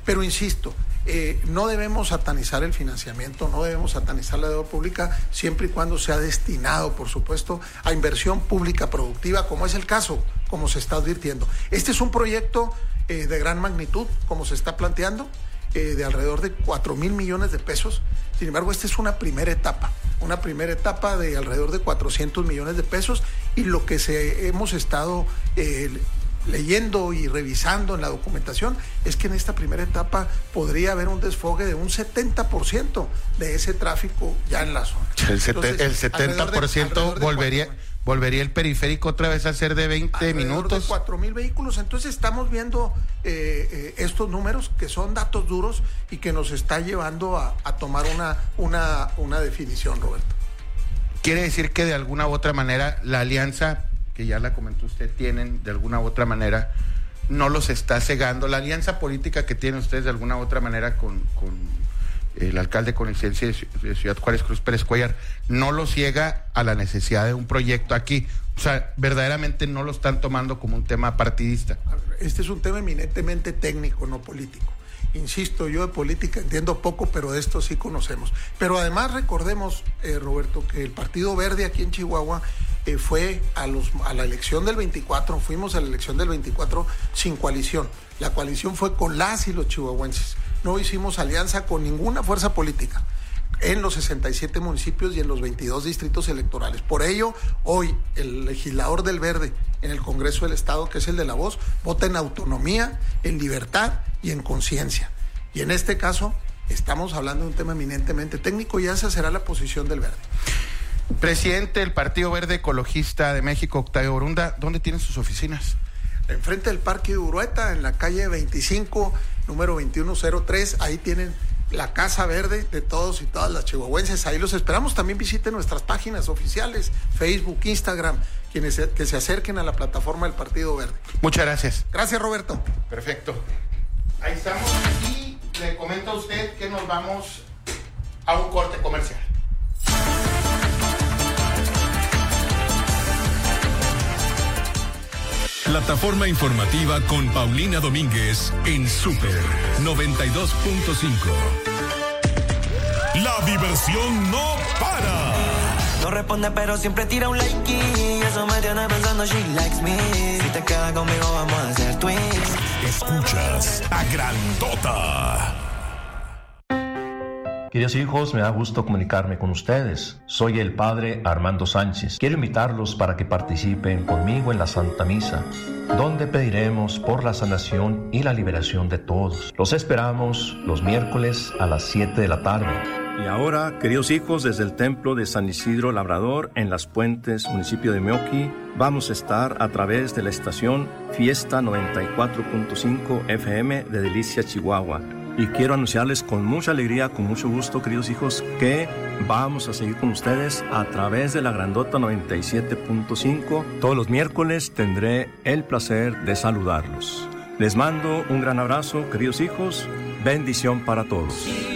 Pero insisto, no debemos satanizar el financiamiento, no debemos satanizar la deuda pública, siempre y cuando sea destinado, por supuesto, a inversión pública productiva, como es el caso, como se está advirtiendo. Este es un proyecto de gran magnitud, como se está planteando, de alrededor de 4,000 millones de pesos. Sin embargo, esta es una primera etapa de alrededor de 400 millones de pesos, y lo que hemos estado leyendo y revisando en la documentación es que en esta primera etapa podría haber un desfogue de un 70% de ese tráfico ya en la zona. Entonces, el 70% volvería el periférico otra vez a ser de 20 minutos. De 4,000 vehículos. Entonces estamos viendo estos números que son datos duros y que nos está llevando a tomar una definición, Roberto. Quiere decir que de alguna u otra manera la alianza, que ya la comentó usted, tienen de alguna u otra manera, no los está cegando. La alianza política que tienen ustedes de alguna u otra manera con el alcalde con licencia de Ciudad Juárez, Cruz Pérez Cuellar, no lo ciega a la necesidad de un proyecto aquí. O sea, verdaderamente no lo están tomando como un tema partidista. Este es un tema eminentemente técnico, no político. Insisto, yo de política entiendo poco, pero de esto sí conocemos. Pero además recordemos, Roberto, que el Partido Verde aquí en Chihuahua fue a la elección del 24, fuimos a la elección del 24 sin coalición. La coalición fue con las y los chihuahuenses. No hicimos alianza con ninguna fuerza política en los 67 municipios y en los 22 distritos electorales. Por ello, hoy el legislador del Verde en el Congreso del Estado, que es el de La Voz, vota en autonomía, en libertad y en conciencia. Y en este caso estamos hablando de un tema eminentemente técnico, y esa será la posición del Verde. Presidente del Partido Verde Ecologista de México, Octavio Borunda, ¿dónde tienen sus oficinas? Enfrente del Parque de Urueta, en la calle 25, número 2103, ahí tienen la Casa Verde de todos y todas las chihuahuenses. Ahí los esperamos. También visiten nuestras páginas oficiales, Facebook, Instagram, que se acerquen a la plataforma del Partido Verde. Muchas gracias. Gracias, Roberto. Perfecto. Ahí estamos, y le comento a usted que nos vamos a un corte comercial. Plataforma informativa con Paulina Domínguez en Super 92.5. La diversión no para. No responde pero siempre tira un like y eso me tiene pensando she likes me. Si te quedas conmigo vamos a hacer twins. Escuchas a Grandota. Queridos hijos, me da gusto comunicarme con ustedes. Soy el Padre Armando Sánchez. Quiero invitarlos para que participen conmigo en la Santa Misa, donde pediremos por la sanación y la liberación de todos. Los esperamos los miércoles a las 7 de la tarde. Y ahora, queridos hijos, desde el Templo de San Isidro Labrador, en Las Puentes, municipio de Meoqui, vamos a estar a través de la estación Fiesta 94.5 FM de Delicia, Chihuahua. Y quiero anunciarles con mucha alegría, con mucho gusto, queridos hijos, que vamos a seguir con ustedes a través de la Grandota 97.5. Todos los miércoles tendré el placer de saludarlos. Les mando un gran abrazo, queridos hijos. Bendición para todos.